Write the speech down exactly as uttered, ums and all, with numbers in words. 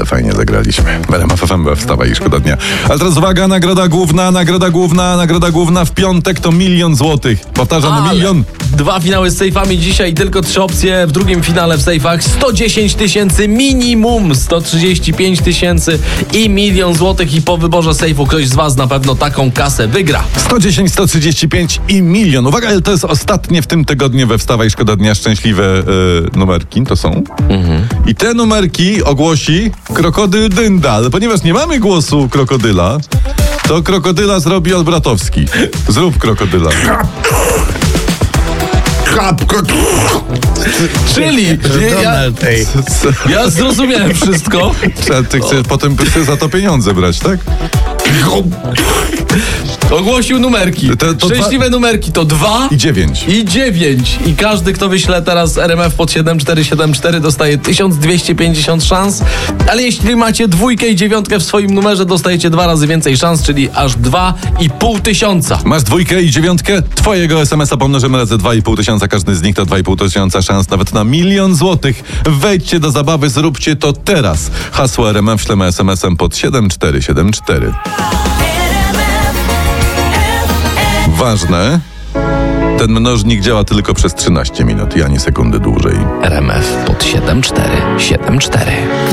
ale fajnie zagraliśmy. W R M F F M, wstawaj i szkoda dnia. Ale teraz uwaga, nagroda główna, nagroda główna, nagroda główna w piątek to milion złotych. Powtarzam, Ale milion. Dwa finały z sejfami dzisiaj i tylko trzy opcje. W drugim finale w sejfach sto dziesięć tysięcy minimum, sto trzydzieści pięć tysięcy i milion złotych. I po wyborze sejfu ktoś z was na pewno taką kasę wygra. sto dziesięć, sto trzydzieści pięć i milion. Uwaga, ale to jest ostatnie w tym tygodniu we Wstawaj Szkoda Dnia szczęśliwe y, numerki, to są. Mhm. I te numerki ogłosi krokodyl Dyndal. Ponieważ nie mamy głosu krokodyla, to krokodyla zrobi Olbratowski. Zrób krokodyla. Czyli ja, ja zrozumiałem wszystko. Ty chcesz potem chcesz za to pieniądze brać, tak? Ogłosił numerki. To- to Szczęśliwe dwa- numerki to dwa I dziewięć. i dziewięć. I każdy, kto wyśle teraz R M F pod siedem cztery siedem cztery, dostaje tysiąc dwieście pięćdziesiąt szans. Ale jeśli macie dwójkę i dziewiątkę w swoim numerze, dostajecie dwa razy więcej szans, czyli aż dwa i pół tysiąca. Masz dwójkę i dziewiątkę twojego es em es a pomnożymy razy dwa i pół tysiąca. Każdy z nich to dwa i pół tysiąca szans nawet na milion złotych. Wejdźcie do zabawy, zróbcie to teraz. Hasło R M F ślemy es em esem pod siedem cztery siedem cztery. Ważne, ten mnożnik działa tylko przez trzynaście minut i ani sekundy dłużej. R M F pod siedem cztery siedem cztery.